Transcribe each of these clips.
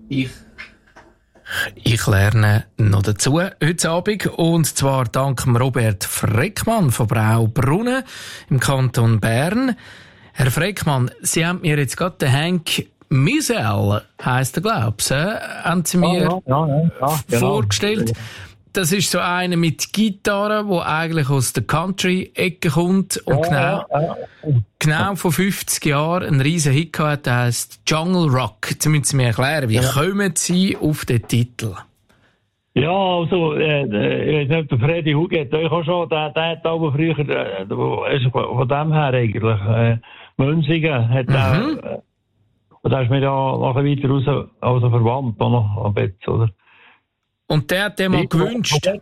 Ich lerne noch dazu heute Abend, und zwar dank Robert Freckmann von Braubrunnen im Kanton Bern. Herr Freckmann, Sie haben mir jetzt gerade den Hank Misel, heisst er, glaube ich, haben Sie mir genau. vorgestellt. Das ist so einer mit Gitarre, der eigentlich aus der Country-Ecke kommt und genau vor 50 Jahren einen riesen Hit gehabt, der heisst Jungle Rock. Jetzt müssen Sie mir erklären, wie kommen Sie auf den Titel? Ja, also, ich weiß nicht, der Freddy Hugo hat euch auch schon, der hat aber früher, von dem her eigentlich, Münzigen hat der ist mir ja nachher weiter raus, also verwandt, auch noch ein bisschen, oder? Und der hat dir mal gewünscht? Ich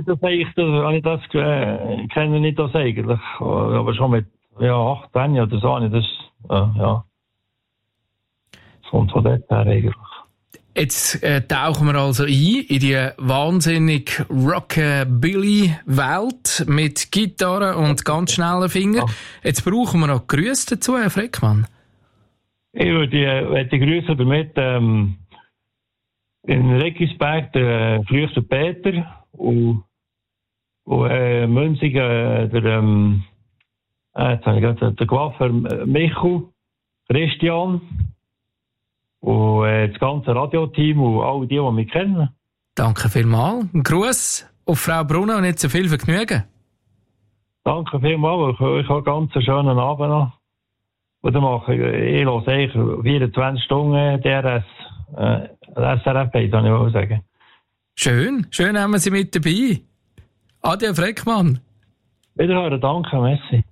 kenne nicht das eigentlich, aber schon mit 18 oder so habe ich das, ja. Das kommt von dort her eigentlich. Jetzt tauchen wir also ein in die wahnsinnig Rockabilly-Welt mit Gitarre und ganz schnellen Fingern. Jetzt brauchen wir noch Grüße dazu, Herr Freckmann. Ich würde grüßen damit in Reckisberg der früheste Peter und Münzigen der Coiffeur Michu, Christian und das ganze Radioteam und alle die mich kennen. Danke vielmals. Ein Gruß auf Frau Brunner und nicht so viel Vergnügen. Danke vielmals. Ich habe ganz einen schönen Abend noch. Und dann mache ich höre 24 Stunden DRS. SRF, kann ich auch sagen. Schön haben wir Sie mit dabei. Ade, Freckmann. Wiederhören, danke, merci.